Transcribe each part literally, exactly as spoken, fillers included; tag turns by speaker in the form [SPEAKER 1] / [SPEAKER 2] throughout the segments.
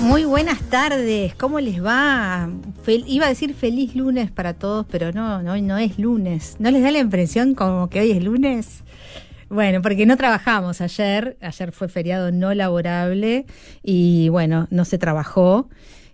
[SPEAKER 1] Muy buenas tardes, ¿cómo les va? Fel- iba a decir feliz lunes para todos, pero no, no, no es lunes. ¿No les da la impresión como que hoy es lunes? Bueno, porque no trabajamos ayer, ayer fue feriado no laborable y bueno, no se trabajó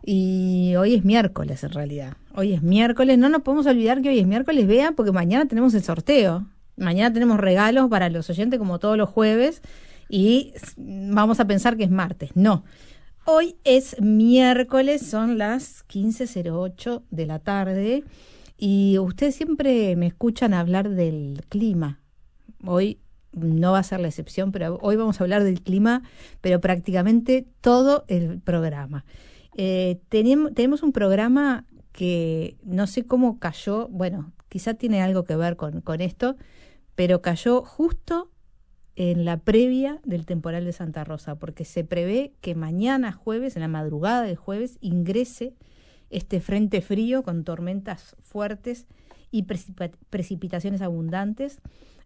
[SPEAKER 1] y hoy es miércoles en realidad. Hoy es miércoles, no nos podemos olvidar que hoy es miércoles, vean, porque mañana tenemos el sorteo. Mañana tenemos regalos para los oyentes como todos los jueves y vamos a pensar que es martes. No. Hoy es miércoles, son las quince cero ocho de la tarde y ustedes siempre me escuchan hablar del clima. Hoy no va a ser la excepción, pero hoy vamos a hablar del clima, pero prácticamente todo el programa. Eh, tenemos, tenemos un programa que no sé cómo cayó, bueno, quizá tiene algo que ver con, con esto, pero cayó justo en la previa del temporal de Santa Rosa, porque se prevé que mañana jueves, en la madrugada del jueves, ingrese este frente frío con tormentas fuertes y precip- precipitaciones abundantes.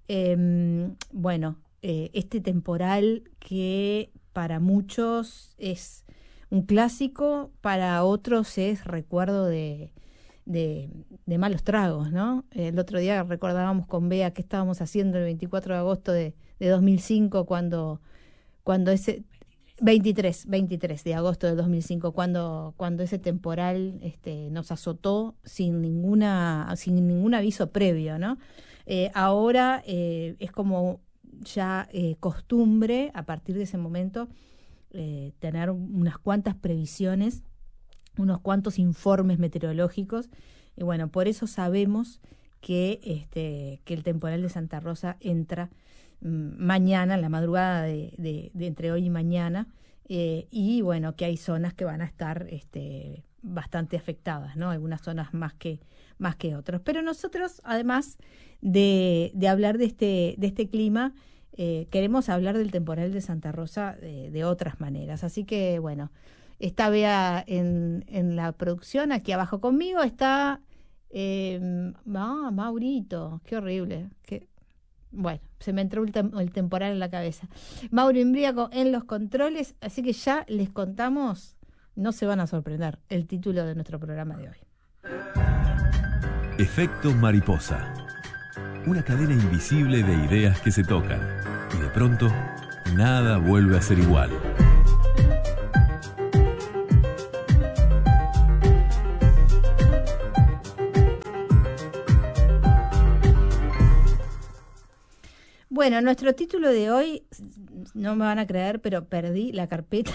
[SPEAKER 1] Eh, bueno, eh, este temporal que para muchos es un clásico, para otros es recuerdo de, de, de malos tragos, ¿no? El otro día recordábamos con Bea qué estábamos haciendo el veinticuatro de agosto de de dos mil cinco, cuando, cuando ese veintitrés, veintitrés de agosto de dos mil cinco, cuando, cuando ese temporal este, nos azotó sin ninguna, sin ningún aviso previo, ¿no? Eh, ahora eh, es como ya eh, costumbre, a partir de ese momento, eh, tener unas cuantas previsiones, unos cuantos informes meteorológicos, y bueno, por eso sabemos que, este, que el temporal de Santa Rosa entra mañana, la madrugada de, de, de entre hoy y mañana, eh, y bueno, que hay zonas que van a estar este, bastante afectadas, ¿no? Algunas zonas más que, más que otras. Pero nosotros, además de, de hablar de este, de este clima, eh, queremos hablar del temporal de Santa Rosa de, de otras maneras. Así que, bueno, está Bea en, en la producción, aquí abajo conmigo está eh, ah, Maurito, qué horrible, qué bueno, se me entró el, tem- el temporal en la cabeza. Mauro Imbriaco en los controles, así que ya les contamos, no se van a sorprender, el título de nuestro programa de hoy.
[SPEAKER 2] Efecto mariposa. Una cadena invisible de ideas que se tocan y de pronto nada vuelve a ser igual.
[SPEAKER 1] Bueno, nuestro título de hoy, no me van a creer, pero perdí la carpeta.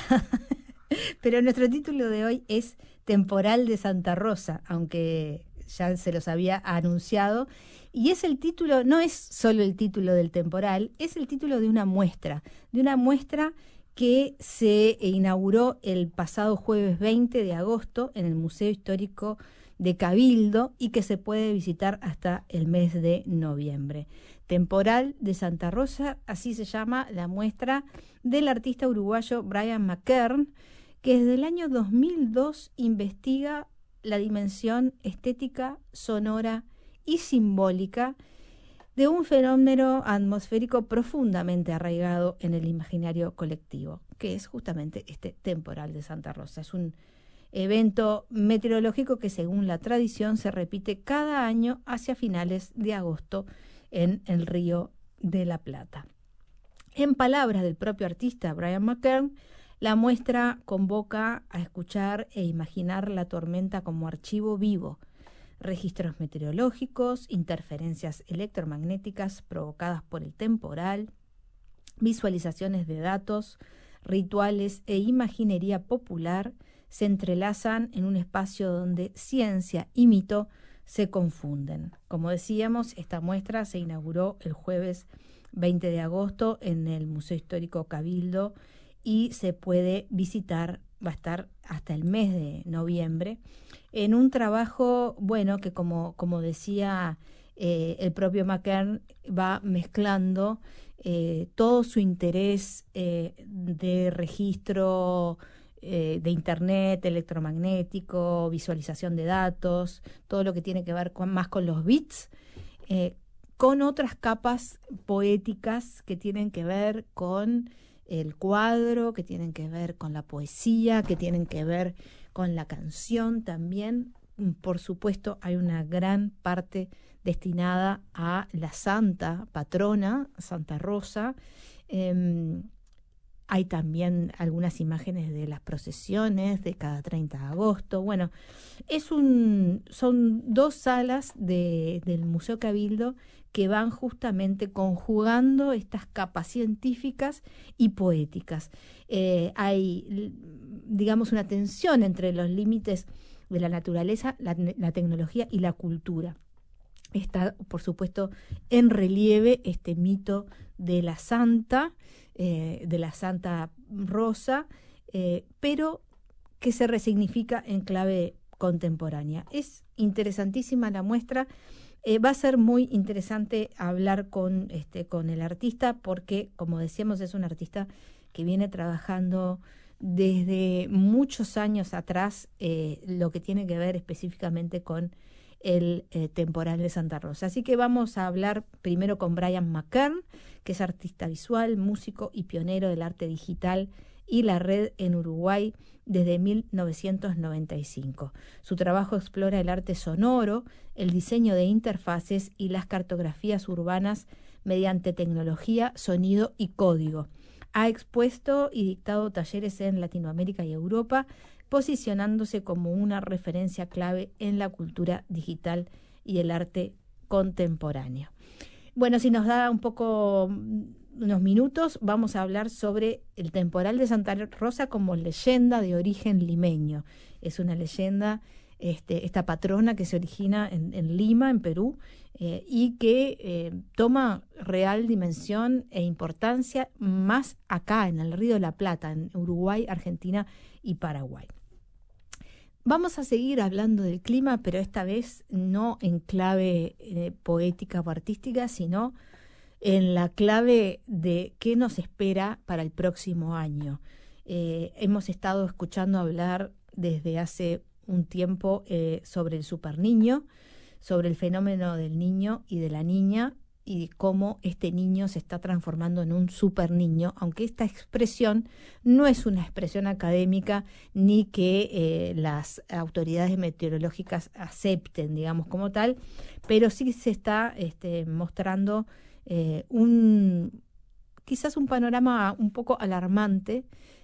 [SPEAKER 1] Pero nuestro título de hoy es Temporal de Santa Rosa, aunque ya se los había anunciado. Y es el título, no es solo el título del temporal, es el título de una muestra, de una muestra que se inauguró el pasado jueves veinte de agosto en el Museo Histórico de Cabildo y que se puede visitar hasta el mes de noviembre. Temporal de Santa Rosa, así se llama la muestra del artista uruguayo Brian McKern, que desde el año dos mil dos investiga la dimensión estética, sonora y simbólica de un fenómeno atmosférico profundamente arraigado en el imaginario colectivo, que es justamente este temporal de Santa Rosa. Es un evento meteorológico que, según la tradición, se repite cada año hacia finales de agosto en el Río de la Plata. En palabras del propio artista Brian McKern, la muestra convoca a escuchar e imaginar la tormenta como archivo vivo, registros meteorológicos, interferencias electromagnéticas provocadas por el temporal, visualizaciones de datos, rituales e imaginería popular se entrelazan en un espacio donde ciencia y mito se confunden. Como decíamos, esta muestra se inauguró el jueves veinte de agosto en el Museo Histórico Cabildo y se puede visitar, va a estar hasta el mes de noviembre, en un trabajo, bueno, que como, como decía eh, el propio McKern, va mezclando eh, todo su interés eh, de registro eh, de internet, electromagnético, visualización de datos, todo lo que tiene que ver con, más con los bits, eh, con otras capas poéticas que tienen que ver con el cuadro, que tienen que ver con la poesía, que tienen que ver con la canción también. Por supuesto, hay una gran parte destinada a la santa patrona, Santa Rosa. Eh, hay también algunas imágenes de las procesiones de cada treinta de agosto. Bueno, es un, son dos salas de, del Museo Cabildo que van justamente conjugando estas capas científicas y poéticas. Eh, hay, digamos, una tensión entre los límites de la naturaleza, la, la tecnología y la cultura. Está, por supuesto, en relieve este mito de la santa, eh, de la Santa Rosa, eh, pero que se resignifica en clave contemporánea. Es interesantísima la muestra. Eh, va a ser muy interesante hablar con, este, con el artista porque, como decíamos, es un artista que viene trabajando desde muchos años atrás eh, lo que tiene que ver específicamente con el eh, temporal de Santa Rosa. Así que vamos a hablar primero con Brian McKern, que es artista visual, músico y pionero del arte digital y la red en Uruguay desde mil novecientos noventa y cinco. Su trabajo explora el arte sonoro, el diseño de interfaces y las cartografías urbanas mediante tecnología, sonido y código. Ha expuesto y dictado talleres en Latinoamérica y Europa, posicionándose como una referencia clave en la cultura digital y el arte contemporáneo. Bueno, si nos da un poco unos minutos, vamos a hablar sobre el temporal de Santa Rosa como leyenda de origen limeño. Es una leyenda, este, esta patrona que se origina en, en Lima, en Perú, eh, y que eh, toma real dimensión e importancia más acá, en el Río de la Plata, en Uruguay, Argentina y Paraguay. Vamos a seguir hablando del clima, pero esta vez no en clave eh, poética o artística, sino en la clave de qué nos espera para el próximo año. Eh, hemos estado escuchando hablar desde hace un tiempo eh, sobre el superniño, sobre el fenómeno del niño y de la niña, y cómo este niño se está transformando en un superniño, aunque esta expresión no es una expresión académica ni que eh, las autoridades meteorológicas acepten, digamos, como tal, pero sí se está este, mostrando eh, un quizás un panorama un poco alarmante,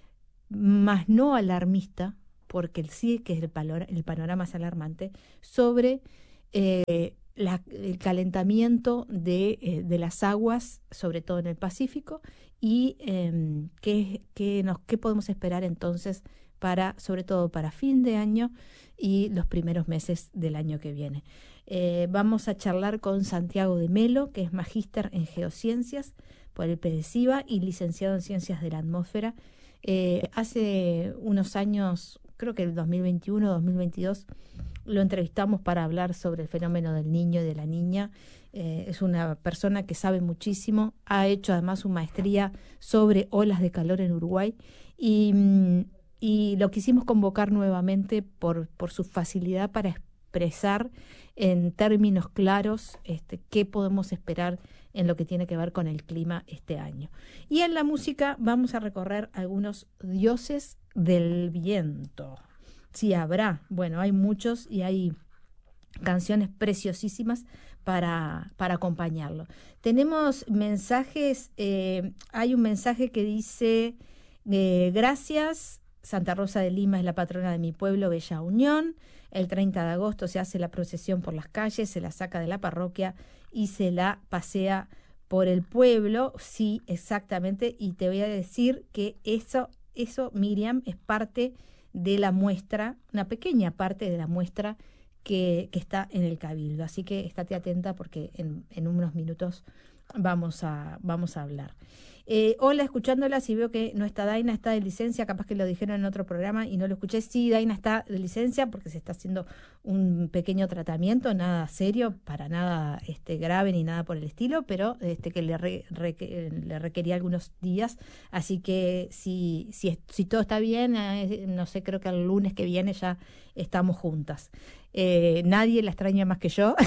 [SPEAKER 1] más no alarmista, porque el sí que es el, palor, el panorama es alarmante, sobre eh, La, el calentamiento de, eh, de las aguas, sobre todo en el Pacífico, y eh, qué, qué, nos, qué podemos esperar entonces para, sobre todo para fin de año y los primeros meses del año que viene. Eh, vamos a charlar con Santiago de Melo, que es magíster en geociencias por el PEDESIVA y licenciado en ciencias de la atmósfera. Eh, hace unos años, creo que el dos mil veintiuno, dos mil veintidós, lo entrevistamos para hablar sobre el fenómeno del niño y de la niña. Eh, es una persona que sabe muchísimo, ha hecho además su maestría sobre olas de calor en Uruguay y, y lo quisimos convocar nuevamente por, por su facilidad para expresar en términos claros este, qué podemos esperar en lo que tiene que ver con el clima este año. Y en la música vamos a recorrer algunos dioses del viento. Sí, habrá. Bueno, hay muchos y hay canciones preciosísimas para, para acompañarlo. Tenemos mensajes, eh, hay un mensaje que dice, eh, gracias, Santa Rosa de Lima es la patrona de mi pueblo, Bella Unión. El treinta de agosto se hace la procesión por las calles, se la saca de la parroquia y se la pasea por el pueblo. Sí, exactamente. Y te voy a decir que eso, eso, Miriam, es parte de la muestra, una pequeña parte de la muestra que, que está en el Cabildo. Así que estate atenta porque en, en unos minutos vamos a, vamos a hablar. Eh, hola, escuchándola, si veo que no está Daina, está de licencia, capaz que lo dijeron en otro programa y no lo escuché. Sí, Daina está de licencia porque se está haciendo un pequeño tratamiento, nada serio, para nada este, grave ni nada por el estilo, pero este, que le, re, re, le requería algunos días. Así que si, si, si todo está bien, eh, no sé, creo que el lunes que viene ya estamos juntas. Eh, nadie la extraña más que yo.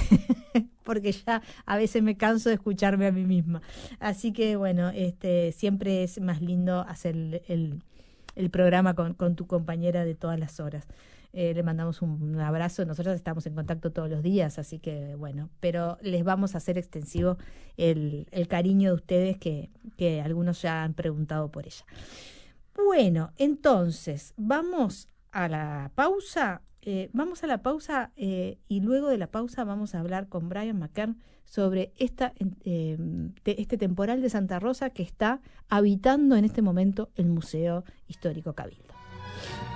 [SPEAKER 1] porque ya a veces me canso de escucharme a mí misma. Así que bueno, este siempre es más lindo hacer el, el, el programa con, con tu compañera de todas las horas. Eh, le mandamos un, un abrazo. Nosotros estamos en contacto todos los días, así que bueno, pero les vamos a hacer extensivo el, el cariño de ustedes que, que algunos ya han preguntado por ella. Bueno, entonces vamos a la pausa. Eh, vamos a la pausa eh, y luego de la pausa vamos a hablar con Brian McKern sobre esta, eh, te, este temporal de Santa Rosa que está habitando en este momento el Museo Histórico Cabildo.